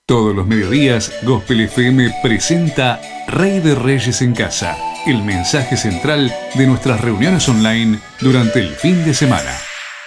Todos los mediodías, Gospel FM presenta Rey de Reyes en Casa, el mensaje central de nuestras reuniones online durante el fin de semana.